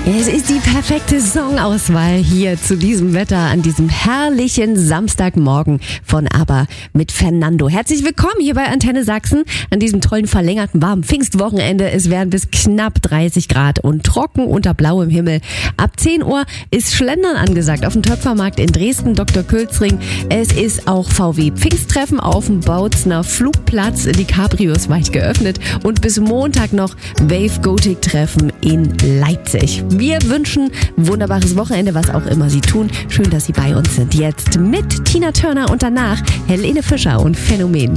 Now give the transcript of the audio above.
Es ist die perfekte Songauswahl hier zu diesem Wetter an diesem herrlichen Samstagmorgen von ABBA mit Fernando. Herzlich willkommen hier bei Antenne Sachsen an diesem tollen verlängerten warmen Pfingstwochenende. Es werden bis knapp 30 Grad und trocken unter blauem Himmel. Ab 10 Uhr ist Schlendern angesagt auf dem Töpfermarkt in Dresden, Dr. Külzring. Es ist auch VW Pfingsttreffen auf dem Bautzner Flugplatz. Die Cabrio ist weit geöffnet und bis Montag noch Wave Gothic Treffen in Leipzig. Wir wünschen wunderbares Wochenende, was auch immer Sie tun. Schön, dass Sie bei uns sind. Jetzt mit Tina Turner und danach Helene Fischer und Phänomen.